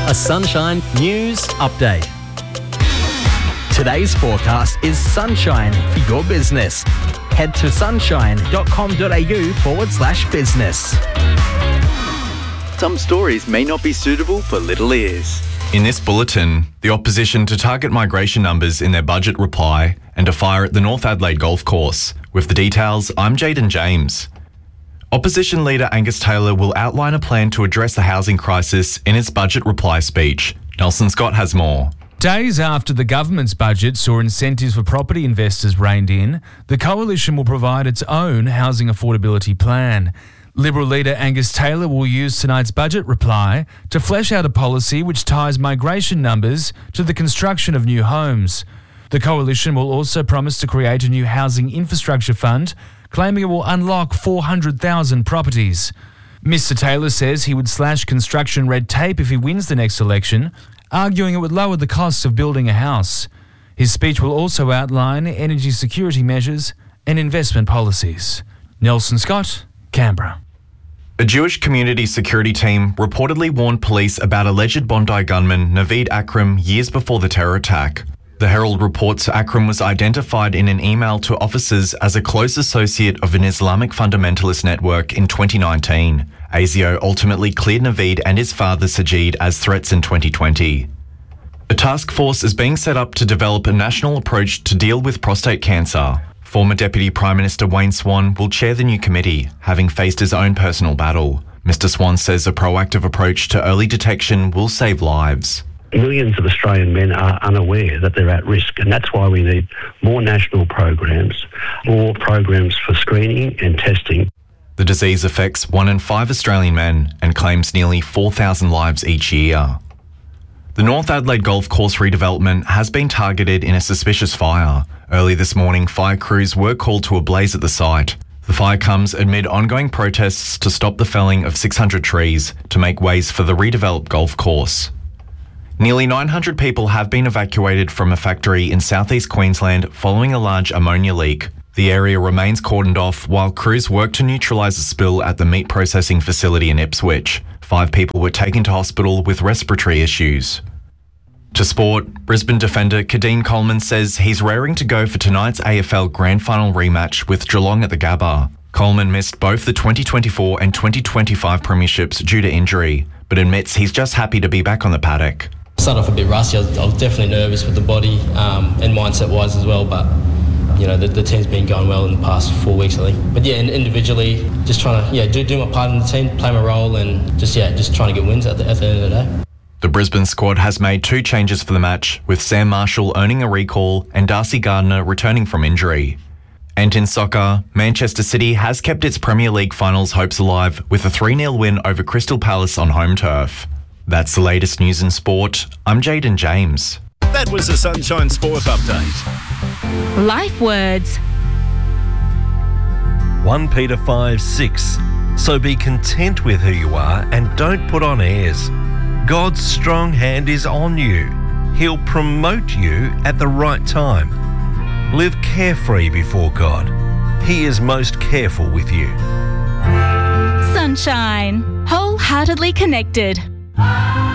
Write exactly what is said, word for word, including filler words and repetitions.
A Sunshine News Update. Today's forecast is sunshine for your business. Head to sunshine.com.au forward slash business. Some stories may not be suitable for little ears. In this bulletin, the opposition to target migration numbers in their budget reply and a fire at the North Adelaide Golf Course. With the details, I'm Jaden James. Opposition leader Angus Taylor will outline a plan to address the housing crisis in his budget reply speech. Nelson Scott has more. Days after the government's budget saw incentives for property investors reined in, the Coalition will provide its own housing affordability plan. Liberal leader Angus Taylor will use tonight's budget reply to flesh out a policy which ties migration numbers to the construction of new homes. The Coalition will also promise to create a new housing infrastructure fund, claiming it will unlock four hundred thousand properties. Mister Taylor says he would slash construction red tape if he wins the next election, arguing it would lower the costs of building a house. His speech will also outline energy security measures and investment policies. Nelson Scott, Canberra. A Jewish community security team reportedly warned police about alleged Bondi gunman Naveed Akram years before the terror attack. The Herald reports Akram was identified in an email to officers as a close associate of an Islamic fundamentalist network in twenty nineteen. ASIO ultimately cleared Naveed and his father Sajid as threats in twenty twenty. A task force is being set up to develop a national approach to deal with prostate cancer. Former Deputy Prime Minister Wayne Swan will chair the new committee, having faced his own personal battle. Mister Swan says a proactive approach to early detection will save lives. Millions of Australian men are unaware that they're at risk, and that's why we need more national programs, more programs for screening and testing. The disease affects one in five Australian men and claims nearly four thousand lives each year. The North Adelaide Golf Course redevelopment has been targeted in a suspicious fire. Early this morning, fire crews were called to a blaze at the site. The fire comes amid ongoing protests to stop the felling of six hundred trees to make ways for the redeveloped golf course. Nearly nine hundred people have been evacuated from a factory in southeast Queensland following a large ammonia leak. The area remains cordoned off while crews work to neutralise the spill at the meat processing facility in Ipswich. Five people were taken to hospital with respiratory issues. To sport, Brisbane defender Kadeem Coleman says he's raring to go for tonight's A F L Grand Final rematch with Geelong at the Gabba. Coleman missed both the twenty twenty-four and twenty twenty-five premierships due to injury, but admits he's just happy to be back on the paddock. Started off a bit rusty. I was, I was definitely nervous with the body um, and mindset-wise as well, but you know the, the team's been going well in the past four weeks, I think. But yeah, individually, just trying to yeah do do my part in the team, play my role, and just yeah just trying to get wins at the, at the end of the day. The Brisbane squad has made two changes for the match, with Sam Marshall earning a recall and Darcy Gardner returning from injury. And in soccer, Manchester City has kept its Premier League finals hopes alive with a three nil win over Crystal Palace on home turf. That's the latest news in sport. I'm Jaden James. That was a Sunshine Sport Update. Life words. First Peter five six. So be content with who you are and don't put on airs. God's strong hand is on you. He'll promote you at the right time. Live carefree before God. He is most careful with you. Sunshine. Wholeheartedly connected.